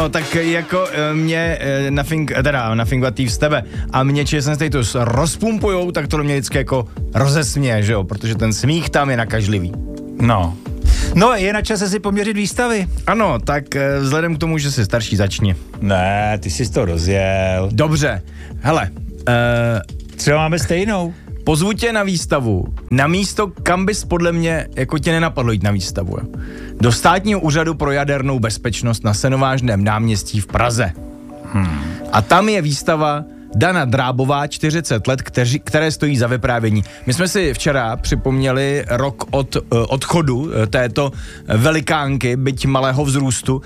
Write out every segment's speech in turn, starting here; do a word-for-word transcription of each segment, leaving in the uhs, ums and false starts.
No, tak jako mě na fing, teda na fingatý z tebe a mě Jason Status rozpumpujou, tak to mě vždycky jako rozesměje, že jo, protože ten smích tam je nakažlivý. No. No, je na čase si poměřit výstavy. Ano, tak vzhledem k tomu, že jsi starší, začni. Ne, ty jsi to rozjel. Dobře, hele. Uh, Třeba máme stejnou. Pozvu tě na výstavu, na místo, kam bys podle mě, jako tě nenapadlo jít na výstavu, jo. Do Státního úřadu pro jadernou bezpečnost na Senovážném náměstí v Praze. Hmm. A tam je výstava Dana Drábová, čtyřicet let, kteři, které stojí za vyprávění. My jsme si včera připomněli rok od uh, odchodu této velikánky, byť malého vzrůstu,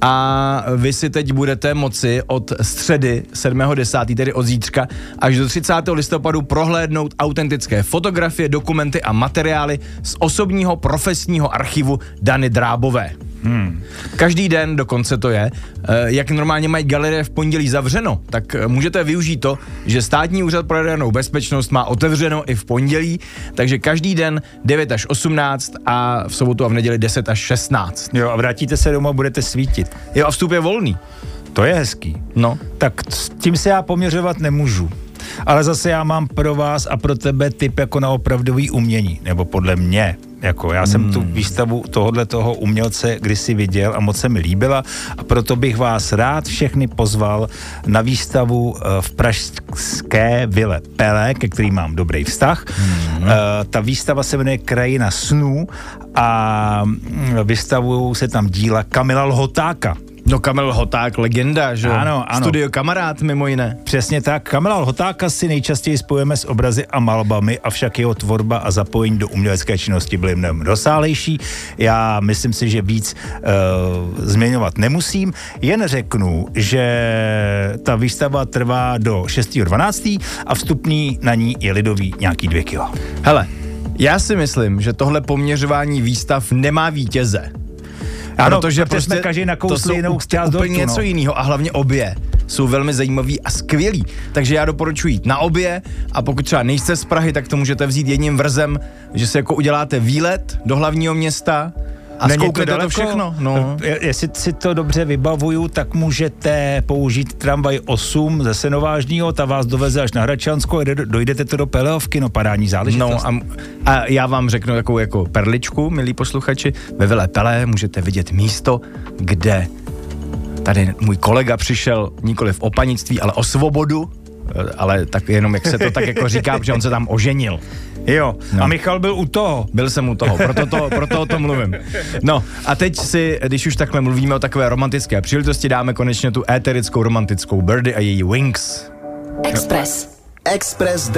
a vy si teď budete moci od středy sedmého desátého tedy od zítřka až do třicátého listopadu prohlédnout autentické fotografie, dokumenty a materiály z osobního profesního archivu Dany Drábové. Hmm. Každý den dokonce to je. Jak normálně mají galerie v pondělí zavřeno, tak můžete využít to, že Státní úřad pro jadernou bezpečnost má otevřeno i v pondělí, takže každý den devět až osmnáct a v sobotu a v neděli deset až šestnáct. Jo, a vrátíte se domů a budete svítit. Jo, a vstup je volný. To je hezký. No. Tak s tím se já poměřovat nemůžu. Ale zase já mám pro vás a pro tebe tip jako na opravdový umění, nebo podle mě. Jako já jsem hmm. tu výstavu tohodle toho umělce kdysi viděl a moc se mi líbila a proto bych vás rád všechny pozval na výstavu v pražské vile Pelé, ke který mám dobrý vztah. Hmm. Uh, ta výstava se jmenuje Krajina snů a vystavují se tam díla Kamila Lhotáka. No, Kamil Lhoták, legenda, že? Ano, ano. Studio Kamarád, mimo jiné. Přesně tak. Kamila Lhotáka si nejčastěji spojujeme s obrazy a malbami, avšak jeho tvorba a zapojení do umělecké činnosti byly mnohem rozsálejší. Já myslím si, že víc uh, změňovat nemusím. Jen řeknu, že ta výstava trvá do šestého dvanáctého a vstupný na ní je lidový nějaký dvě kilo. Hele, já si myslím, že tohle poměřování výstav nemá vítěze. Ano, protože prostě jsme každý nakousli jinou část dortu, úplně něco no. jiného a hlavně obě jsou velmi zajímavý a skvělý. Takže já doporučuji jít na obě a pokud třeba nejste z Prahy, tak to můžete vzít jedním vrzem, že si jako uděláte výlet do hlavního města a zkouknete to, to všechno. No. Jestli si to dobře vybavuju, tak můžete použít tramvaj osm ze Senovážního, ta vás doveze až na Hradčansko a dojdete to do Peleovky, no parádní záležitost. No a, a já vám řeknu takovou jako perličku, milí posluchači, ve Vile Pelé můžete vidět místo, kde tady můj kolega přišel nikoliv o panictví, ale o svobodu, ale tak jenom jak se to tak jako říká, že on se tam oženil. Jo, no. A Michal byl u toho. Byl jsem u toho, proto, to, proto o tom mluvím. No a teď si, když už takhle mluvíme o takové romantické příležitosti, dáme konečně tu éterickou romantickou Birdie a její Wings. Express. Express